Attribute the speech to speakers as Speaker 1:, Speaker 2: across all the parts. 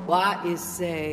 Speaker 1: What you say?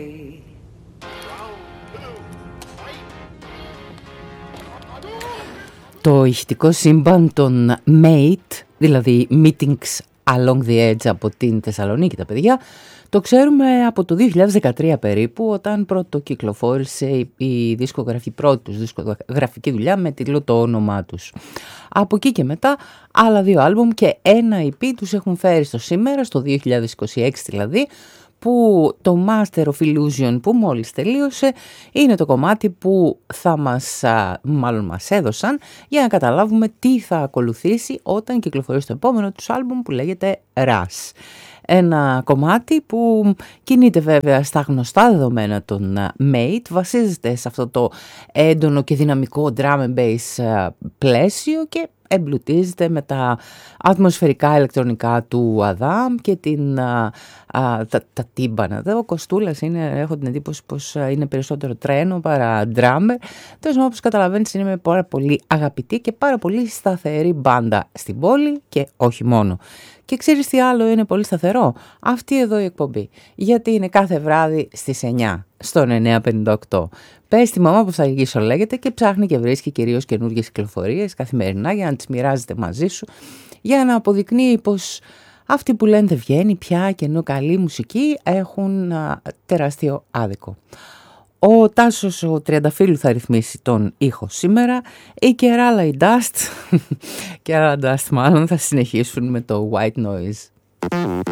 Speaker 2: Το ηχητικό σύμπαν των Mate, δηλαδή Meetings Along the Edge από την Θεσσαλονίκη τα παιδιά, το ξέρουμε από το 2013 περίπου, όταν πρώτο κυκλοφόρησε η πρώτη τους δισκογραφική δουλειά με τίτλο το όνομά τους. Από εκεί και μετά άλλα 2 άλμπουμ και ένα EP τους έχουν φέρει στο σήμερα, στο 2026 δηλαδή, που το Master of Illusion που μόλις τελείωσε είναι το κομμάτι που μας έδωσαν για να καταλάβουμε τι θα ακολουθήσει όταν κυκλοφορήσει το επόμενο τους άλμπουμ που λέγεται Rush. Ένα κομμάτι που κινείται βέβαια στα γνωστά δεδομένα των Mate, βασίζεται σε αυτό το έντονο και δυναμικό drum and bass πλαίσιο και εμπλουτίζεται με τα ατμοσφαιρικά ηλεκτρονικά του Adam και τα τύμπανα. Ο Κωστούλας έχω την εντύπωση πως είναι περισσότερο τρένο παρά drummer. Τέλος, όπως καταλαβαίνεις, είναι πάρα πολύ αγαπητή και πάρα πολύ σταθερή μπάντα στην πόλη και όχι μόνο. Και ξέρεις τι άλλο είναι πολύ σταθερό? Αυτή εδώ η εκπομπή. Γιατί είναι κάθε βράδυ στις 9 στον 958. Πες στη μαμά πως θα αργήσω λέγεται και ψάχνει και βρίσκει κυρίως καινούργιες κυκλοφορίες καθημερινά για να τις μοιράζεται μαζί σου, για να αποδεικνύει πως αυτοί που λένε δεν βγαίνει πια και ενώ καλή μουσική έχουν τεράστιο άδικο. Ο Τάσος ο Τριανταφύλου θα ρυθμίσει τον ήχο σήμερα. Η Kerala η Dust, Kerala Dust μάλλον, θα συνεχίσουν με το White Noise.